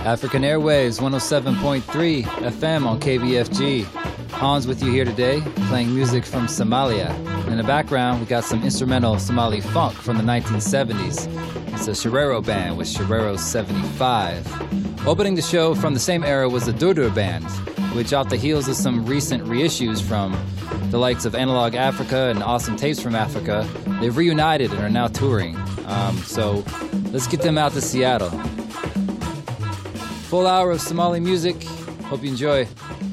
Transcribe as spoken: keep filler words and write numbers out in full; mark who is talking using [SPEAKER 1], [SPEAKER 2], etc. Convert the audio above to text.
[SPEAKER 1] African Airwaves one oh seven point three F M on K B F G. Hans with you here today, playing music from Somalia. In the background, we got some instrumental Somali funk from the nineteen seventies. It's a Sherero band with Sherero seventy-five. Opening the show from the same era was the Durdur Band, which off the heels of some recent reissues from the likes of Analog Africa and Awesome Tapes from Africa, they've reunited and are now touring. Um, so let's get them out to Seattle. Full hour of Somali music. Hope you enjoy.